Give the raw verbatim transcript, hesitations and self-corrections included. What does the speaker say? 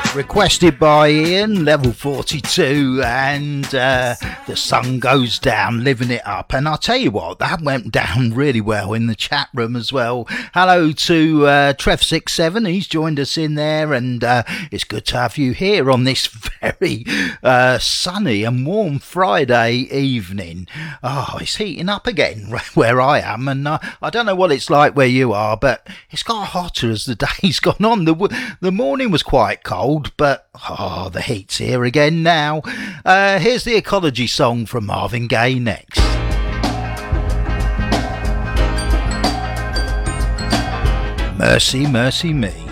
Requested by Ian, level forty-two, and uh, the sun goes down, living it up. And I'll tell you what, that went down really well in the chat room as well. Hello to uh, Trev six seven, he's joined us in there, and uh, it's good to have you here on this very uh, sunny and warm Friday evening. Oh, it's heating up again where I am, and uh, I don't know what it's like where you are, but it's got hotter as the day's gone on. The, the morning was quite cold, but oh, the heat's here again now. Uh, here's the Ecology song from Marvin Gaye next. Mercy, Mercy Me.